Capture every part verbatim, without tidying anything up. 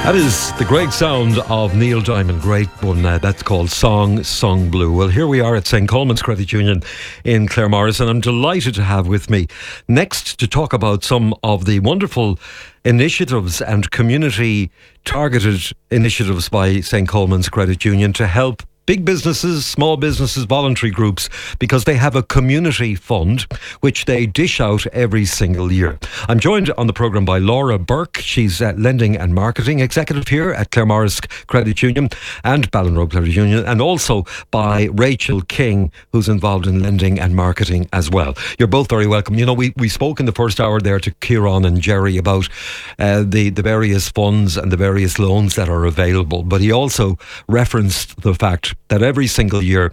That is the great sound of Neil Diamond, great one. Uh, that's called Song Sung Blue. Well, here we are at Saint Coleman's Credit Union in Claremorris, and I'm delighted to have with me next to talk about some of the wonderful initiatives and community targeted initiatives by Saint Coleman's Credit Union to help big businesses, small businesses, voluntary groups, because they have a community fund which they dish out every single year. I'm joined on the programme by Laura Burke. She's uh, Lending and Marketing Executive here at Claremorris Credit Union and Ballinrobe Credit Union, and also by Rachel King, who's involved in lending and marketing as well. You're both very welcome. You know, we, we spoke in the first hour there to Kieran and Jerry about uh, the, the various funds and the various loans that are available, but he also referenced the fact that every single year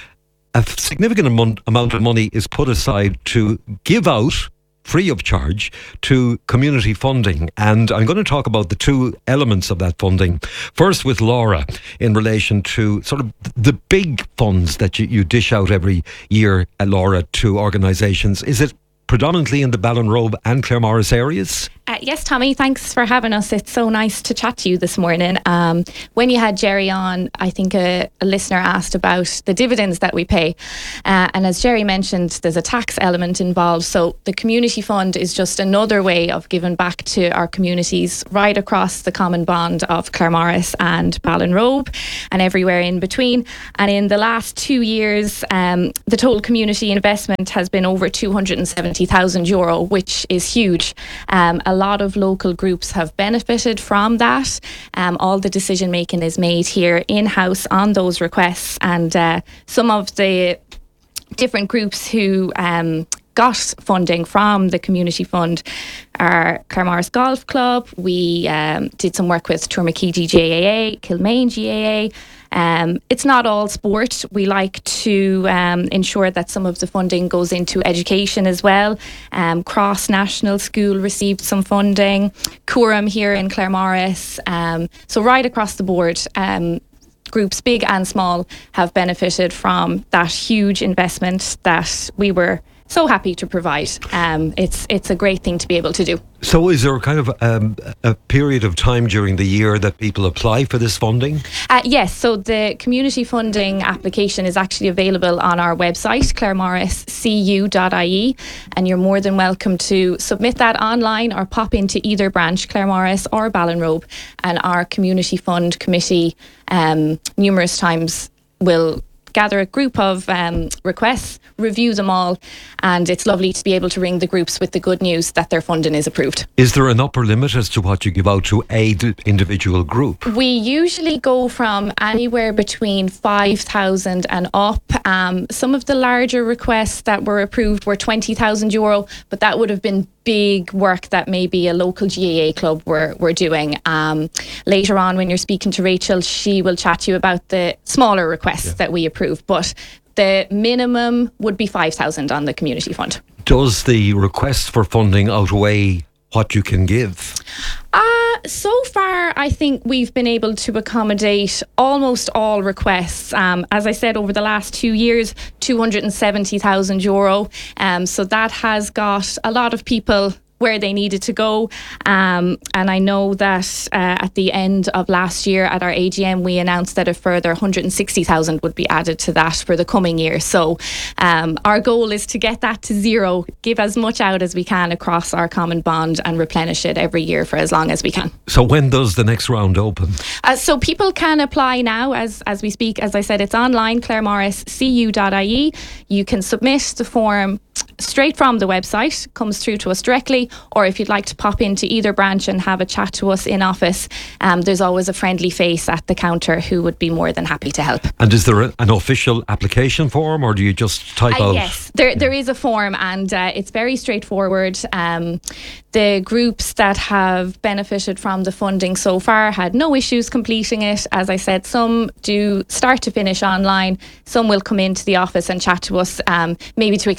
a significant amount, amount of money is put aside to give out free of charge to community funding. And I'm going to talk about the two elements of that funding. First with Laura in relation to sort of the big funds that you, you dish out every year, uh, Laura, to organisations. Is it predominantly in the Ballinrobe and Claremorris areas? Uh, yes, Tommy, thanks for having us. It's so nice to chat to you this morning. Um, when you had Jerry on, I think a, a listener asked about the dividends that we pay. Uh, and as Jerry mentioned, there's a tax element involved. So the community fund is just another way of giving back to our communities right across the common bond of Claremorris and Ballinrobe and everywhere in between. And in the last two years, um, the total community investment has been over two hundred seventy thousand euro, which is huge. Um, a lot of local groups have benefited from that. Um, all the decision making is made here in-house on those requests, and uh, some of the different groups who um, got funding from the community fund are Claremorris Golf Club. We um, did some work with Tourmakeedy G A A, Kilmaine G A A. Um, it's not all sport. We like to um, ensure that some of the funding goes into education as well. Um, Cross National School received some funding. Coram here in Claremorris. Um, so right across the board, um, groups big and small have benefited from that huge investment that we were so happy to provide. Um, it's it's a great thing to be able to do. So is there kind of um, a period of time during the year that people apply for this funding? Uh, yes, so the community funding application is actually available on our website, claremorris c u dot i e, and you're more than welcome to submit that online or pop into either branch, Claremorris or Ballinrobe, and our community fund committee um, numerous times will gather a group of um, requests, review them all, and it's lovely to be able to ring the groups with the good news that their funding is approved. Is there an upper limit as to what you give out to a d- individual group? We usually go from anywhere between five thousand and up. Um, some of the larger requests that were approved were twenty thousand euro, but that would have been big work that maybe a local G A A club were, were doing. Um, later on, when you're speaking to Rachel, she will chat to you about the smaller requests yeah. that we approve, but the minimum would be five thousand on the community fund. Does the request for funding outweigh what you can give? Uh, so far, I think we've been able to accommodate almost all requests. Um, as I said, over the last two years, two hundred seventy thousand euro. Um, so that has got a lot of people where they needed to go. Um, and I know that uh, at the end of last year at our A G M, we announced that a further one hundred sixty thousand would be added to that for the coming year. So um, our goal is to get that to zero, give as much out as we can across our common bond and replenish it every year for as long as we can. So when does the next round open? Uh, so people can apply now as, as we speak. As I said, it's online, claremorris c u dot i e. You can submit the form straight from the website, comes through to us directly, or if you'd like to pop into either branch and have a chat to us in office, um, there's always a friendly face at the counter who would be more than happy to help. And is there a, an official application form, or do you just type uh, out? Yes, there yeah. there is a form, and uh, it's very straightforward. Um, the groups that have benefited from the funding so far had no issues completing it. As I said, some do start to finish online, some will come into the office and chat to us, um, maybe to explain what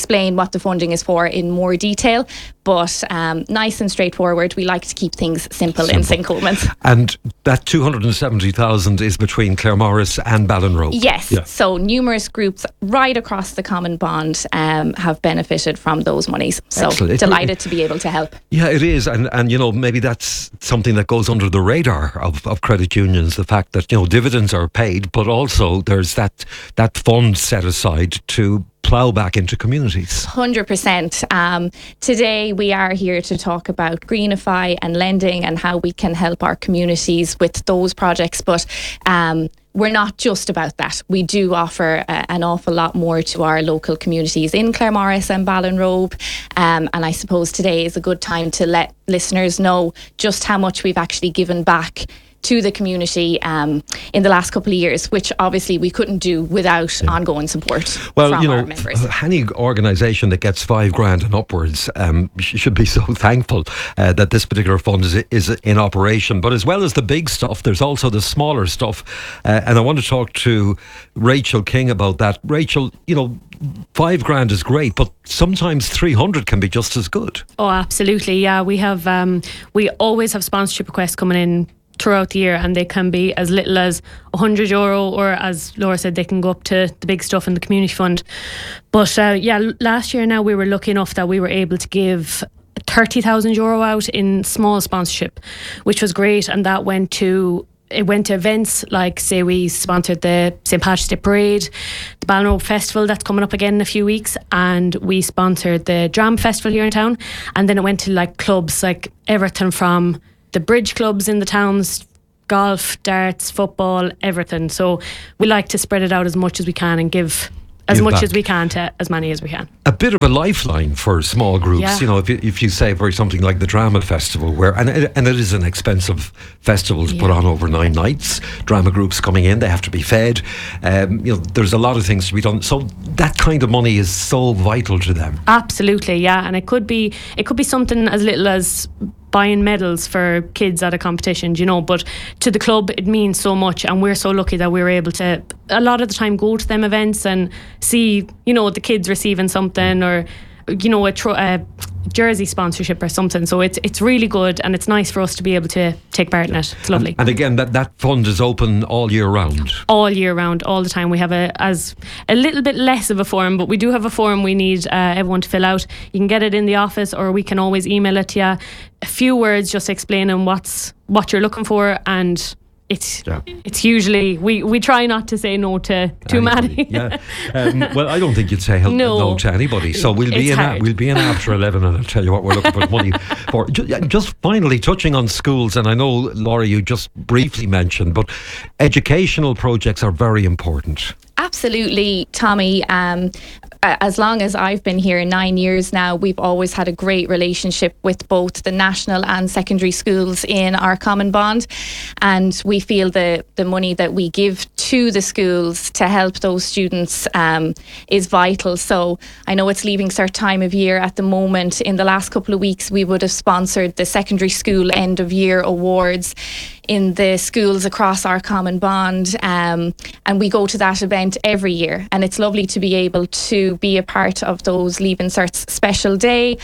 what the funding is for in more detail, but um, nice and straightforward. We like to keep things simple, simple. in Saint Coleman's. And that two hundred seventy thousand is between Claremorris and Ballinrobe? Yes, yeah. So numerous groups right across the Common Bond um, have benefited from those monies. So Excellent. Delighted to be able to help. Yeah, it is. And, and you know, maybe that's something that goes under the radar of, of credit unions, the fact that, you know, dividends are paid, but also there's that, that fund set aside to plough back into communities. one hundred percent. Um, today we are here to talk about Greenify and lending and how we can help our communities with those projects. But um, we're not just about that. We do offer uh, an awful lot more to our local communities in Claremorris and Ballinrobe. Um, and I suppose today is a good time to let listeners know just how much we've actually given back to the community um, in the last couple of years, which obviously we couldn't do without yeah. ongoing support well, from you know, our members. Any organisation that gets five grand and upwards um, should be so thankful uh, that this particular fund is, is in operation. But as well as the big stuff, there's also the smaller stuff. Uh, and I want to talk to Rachel King about that. Rachel, you know, five grand is great, but sometimes three hundred can be just as good. Oh, absolutely. Yeah, we have, um, we always have sponsorship requests coming in throughout the year, and they can be as little as one hundred euro, or as Laura said, they can go up to the big stuff in the community fund. But uh, yeah, last year now we were lucky enough that we were able to give thirty thousand euro out in small sponsorship, which was great. And that went to it went to events like, say, we sponsored the Saint Patrick's Day Parade, the Ballinrobe Festival that's coming up again in a few weeks, and we sponsored the Drama Festival here in town. And then it went to like clubs like everything from the bridge clubs in the towns, golf, darts, football, everything. So we like to spread it out as much as we can and give as Give much back. as we can to as many as we can. A bit of a lifeline for small groups, Yeah. you know, if you, if you say for something like the Drama Festival, where and it, and it is an expensive festival to Yeah. put on over nine nights. Drama groups coming in, they have to be fed. Um, you know, there's a lot of things to be done. So that kind of money is so vital to them. Absolutely, yeah. And it could be it could be something as little as buying medals for kids at a competition, you know, but to the club it means so much, and we're so lucky that we're able to a lot of the time go to them events and see, you know, the kids receiving something, or you know, a, tro- a jersey sponsorship or something. So it's it's really good, and it's nice for us to be able to take part in it. It's lovely. And, and again, that, that fund is open all year round. All year round, all the time. We have a as a little bit less of a form, but we do have a form we need uh, everyone to fill out. You can get it in the office, or we can always email it to you. A few words just explaining what's what you're looking for, and it's Yeah. it's usually we, we try not to say no to too Anybody, many. yeah. Um, well, I don't think you'd say hell, no. No. no to anybody. So we'll be It's in a, hard. we'll be in after eleven, and I'll tell you what we're looking for money for. Just, just finally touching on schools, and I know, Laura, you just briefly mentioned, but educational projects are very important. Absolutely, Tommy. Um, as long as I've been here, nine years now, we've always had a great relationship with both the national and secondary schools in our Common Bond. And we feel the, the money that we give to the schools to help those students um, is vital. So I know it's Leaving Cert time of year at the moment. In the last couple of weeks, we would have sponsored the secondary school end of year awards in the schools across our Common Bond, um, and we go to that event every year, and it's lovely to be able to be a part of those Leaving Certs special day.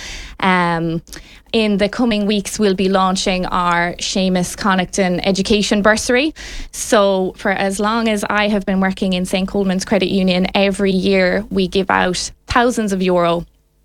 Um, in the coming weeks, we'll be launching our Seamus Connaughton Education Bursary. So for as long as I have been working in Saint Coleman's Credit Union, every year we give out thousands of euro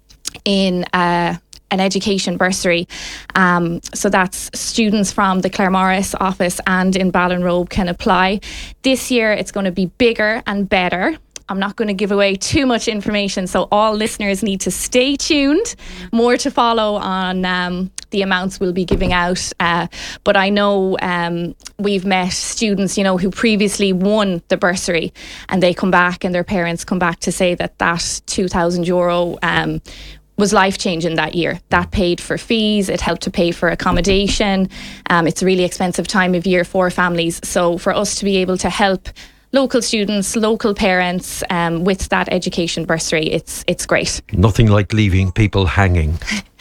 in uh, an education bursary. Um, so that's students from the Claremorris office and in Ballinrobe can apply. This year it's going to be bigger and better. I'm not going to give away too much information, so all listeners need to stay tuned. More to follow on um, the amounts we'll be giving out. Uh, but I know um, we've met students, you know, who previously won the bursary, and they come back and their parents come back to say that that two thousand euro um, was life-changing that year. That paid for fees, it helped to pay for accommodation. Um, it's a really expensive time of year for families. So for us to be able to help local students, local parents um, with that education bursary, it's it's great. Nothing like leaving people hanging.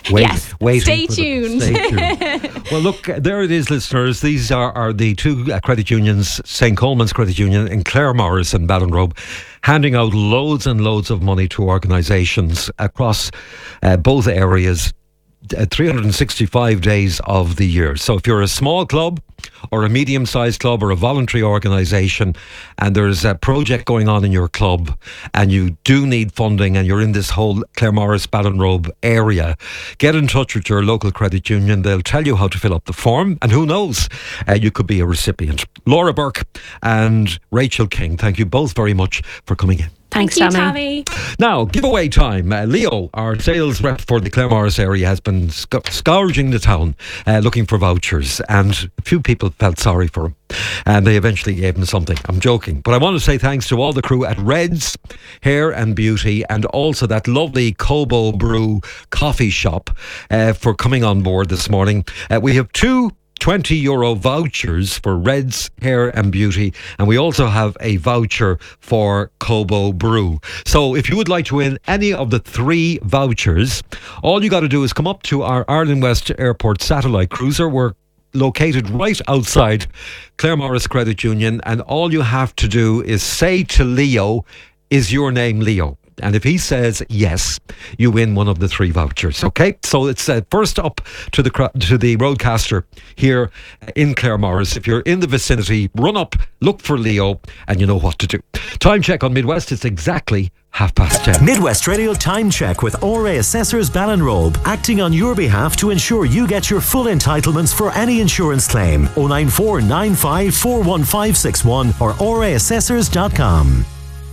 Wait, yes. waiting Stay for tuned. The, stay tuned. Well, look, there it is, listeners. These are, are the two uh, credit unions, Saint Coleman's Credit Union in Claremorris and Ballinrobe, handing out loads and loads of money to organisations across uh, both areas, uh, three hundred sixty-five days of the year. So if you're a small club or a medium-sized club or a voluntary organisation and there's a project going on in your club and you do need funding and you're in this whole Claremorris, Ballinrobe area, get in touch with your local credit union. They'll tell you how to fill up the form, and who knows, uh, you could be a recipient. Laura Burke and Rachel King, thank you both very much for coming in. Thanks, Thank you, Tammy. Tammy. Now, giveaway time. Uh, Leo, our sales rep for the Claremorris area, has been sc- scourging the town uh, looking for vouchers, and a few people felt sorry for him, and they eventually gave him something. I'm joking, but I want to say thanks to all the crew at Red's Hair and Beauty, and also that lovely Cobo Brew coffee shop uh, for coming on board this morning. Uh, we have two twenty euro vouchers for Red's Hair and Beauty, and we also have a voucher for Cobo Brew. So if you would like to win any of the three vouchers, all you got to do is come up to our Ireland West Airport satellite cruiser. We're located right outside Claremorris Credit Union, and all you have to do is say to Leo, "Is your name Leo?" And if he says yes, you win one of the three vouchers. Okay, so it's uh, first up to the to the Roadcaster here in Claremorris. If you're in the vicinity, run up, look for Leo, and you know what to do. Time check on Midwest. It's exactly half past ten. Midwest Radio Time Check with R A Assessors Ballinrobe, acting on your behalf to ensure you get your full entitlements for any insurance claim. oh nine four nine five four one five six one or r a assessors dot com.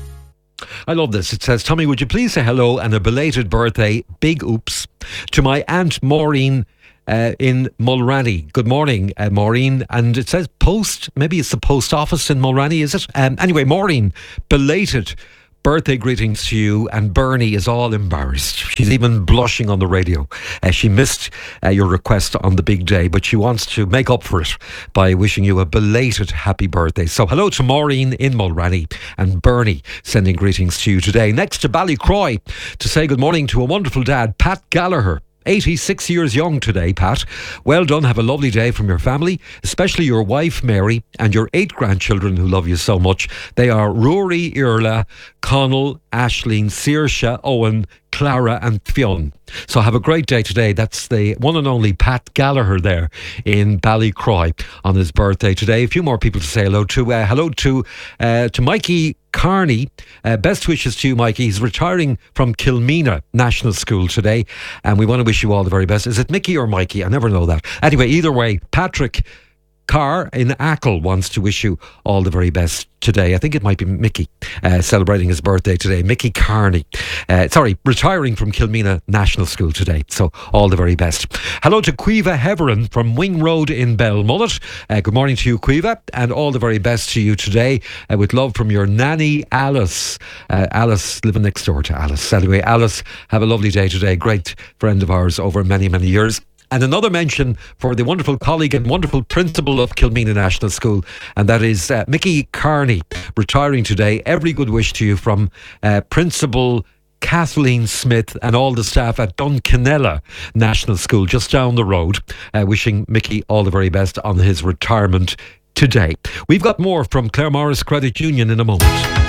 I love this. It says, Tommy, would you please say hello and a belated birthday, big oops, to my Aunt Maureen uh, in Mulranny. Good morning, uh, Maureen. And it says post, maybe it's the post office in Mulranny, is it? Um, anyway, Maureen, belated birthday greetings to you, and Bernie is all embarrassed. She's even blushing on the radio. Uh, she missed uh, your request on the big day, but she wants to make up for it by wishing you a belated happy birthday. So hello to Maureen in Mulranny, and Bernie sending greetings to you today. Next to Ballycroy to say good morning to a wonderful dad, Pat Gallagher. eighty-six years young today, Pat. Well done. Have a lovely day from your family, especially your wife, Mary, and your eight grandchildren who love you so much. They are Rory, Irla, Connell, Aisling, Saoirse, Owen, Clara and Fionn. So have a great day today. That's the one and only Pat Gallagher there in Ballycroy on his birthday today. A few more people to say hello to. Uh, hello to uh, to Mikey Carney. Uh, best wishes to you, Mikey. He's retiring from Kilmena National School today, and we want to wish you all the very best. Is it Mickey or Mikey? I never know that. Anyway, either way, Patrick Carr in Ackle wants to wish you all the very best today. I think it might be Mickey uh, celebrating his birthday today. Mickey Carney. Uh, sorry, retiring from Kilmena National School today. So all the very best. Hello to Quiva Heverin from Wing Road in Belmullet. Uh, good morning to you, Quiva, and all the very best to you today. Uh, with love from your nanny, Alice. Uh, Alice, living next door to Alice. Anyway, Alice, have a lovely day today. Great friend of ours over many, many years. And another mention for the wonderful colleague and wonderful principal of Kilmena National School, and that is uh, Mickey Carney, retiring today. Every good wish to you from uh, Principal Kathleen Smith and all the staff at Duncanella National School, just down the road. Uh, wishing Mickey all the very best on his retirement today. We've got more from Claremorris Credit Union in a moment.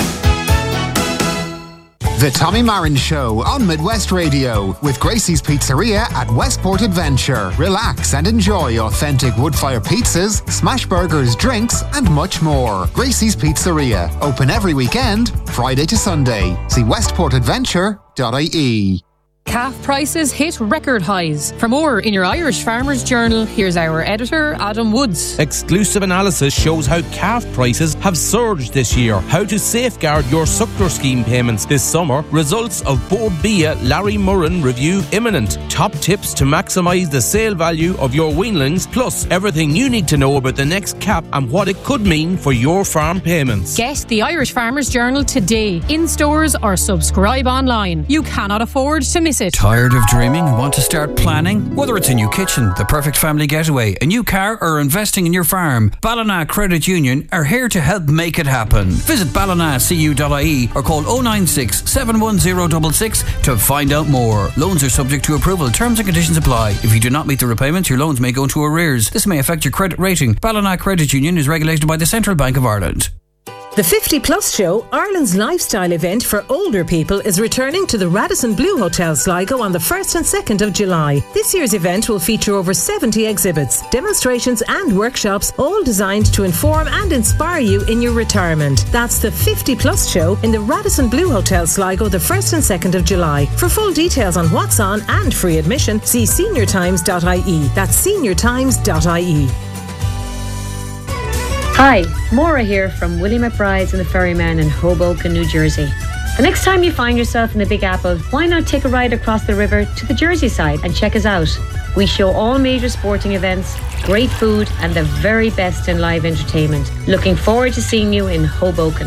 The Tommy Marin Show on Midwest Radio with Gracie's Pizzeria at Westport Adventure. Relax and enjoy authentic wood-fire pizzas, smash burgers, drinks and much more. Gracie's Pizzeria, open every weekend, Friday to Sunday. See westport adventure dot I E. Calf prices hit record highs. For more in your Irish Farmers Journal, here's our editor, Adam Woods. Exclusive analysis shows how calf prices have surged this year. How to safeguard your suckler scheme payments this summer. Results of Board Bia Larry Murren review imminent. Top tips to maximise the sale value of your weanlings. Plus, everything you need to know about the next cap and what it could mean for your farm payments. Get the Irish Farmers Journal today, in stores or subscribe online. You cannot afford to miss visit. Tired of dreaming and want to start planning? Whether it's a new kitchen, the perfect family getaway, a new car, or investing in your farm, Ballina Credit Union are here to help make it happen. Visit ballina c u dot i e or call oh nine six, seven one zero six six to find out more. Loans are subject to approval. Terms and conditions apply. If you do not meet the repayments, your loans may go into arrears. This may affect your credit rating. Ballina Credit Union is regulated by the Central Bank of Ireland. The fifty plus Show, Ireland's lifestyle event for older people, is returning to the Radisson Blu Hotel Sligo on the first and second of July. This year's event will feature over seventy exhibits, demonstrations and workshops, all designed to inform and inspire you in your retirement. That's the fifty plus Show in the Radisson Blu Hotel Sligo the first and second of July. For full details on what's on and free admission, see senior times dot i e. That's senior times dot i e. Hi, Maura here from Willie McBride's and the Ferryman in Hoboken, New Jersey. The next time you find yourself in the Big Apple, why not take a ride across the river to the Jersey side and check us out? We show all major sporting events, great food and the very best in live entertainment. Looking forward to seeing you in Hoboken.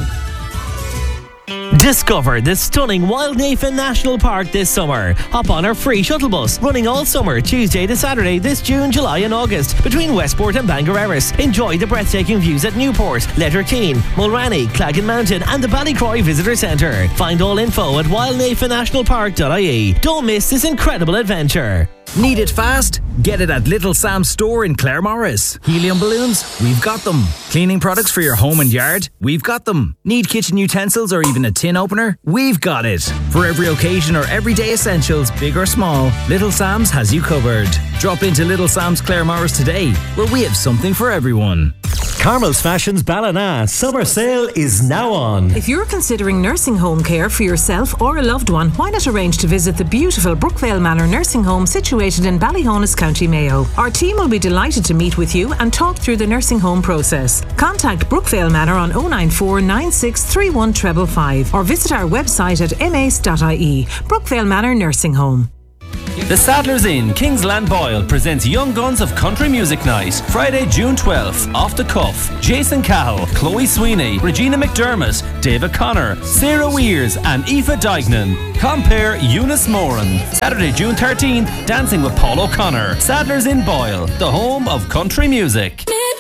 Discover the stunning Wildnafen National Park this summer. Hop on our free shuttle bus, running all summer, Tuesday to Saturday this June, July and August, between Westport and Bangor Erris. Enjoy the breathtaking views at Newport, Letterkeene, Mulranny, Claggan Mountain and the Ballycroy Visitor Centre. Find all info at wildnafen national park dot i e. Don't miss this incredible adventure. Need it fast? Get it at Little Sam's store in Claremorris. Helium balloons? We've got them. Cleaning products for your home and yard? We've got them. Need kitchen utensils or even a tin opener? We've got it. For every occasion or everyday essentials, big or small, Little Sam's has you covered. Drop into Little Sam's Claremorris today, where we have something for everyone. Carmel's Fashions Ballina summer sale is now on. If you're considering nursing home care for yourself or a loved one, why not arrange to visit the beautiful Brookvale Manor Nursing Home situated in Ballyhonus, County Mayo. Our team will be delighted to meet with you and talk through the nursing home process. Contact Brookvale Manor on oh nine four, nine six three one five five or visit our website at m a c e dot i e. Brookvale Manor Nursing Home. The Sadler's Inn, Kingsland Boyle presents Young Guns of Country Music Night, Friday, June twelfth, off the cuff. Jason Cahill, Chloe Sweeney, Regina McDermott, David Connor, Sarah Weers and Aoife Dignan. Compare Eunice Moran. Saturday, June thirteenth, dancing with Paul O'Connor. Sadler's Inn Boyle, the home of country music.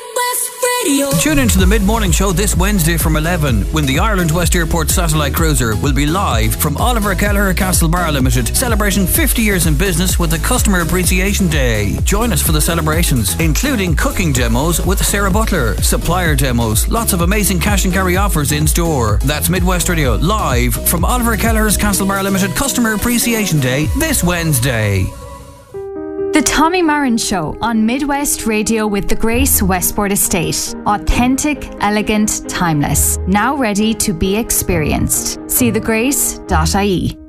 Tune into the mid-morning show this Wednesday from eleven when the Ireland West Airport satellite cruiser will be live from Oliver Kelleher Castlebar Limited, celebrating fifty years in business with the Customer Appreciation Day. Join us for the celebrations, including cooking demos with Sarah Butler, supplier demos, lots of amazing cash and carry offers in store. That's Midwest Radio live from Oliver Kelleher's Castlebar Limited Customer Appreciation Day this Wednesday. The Tommy Marin Show on Midwest Radio with the Grace Westport Estate. Authentic, elegant, timeless. Now ready to be experienced. See the grace dot i e.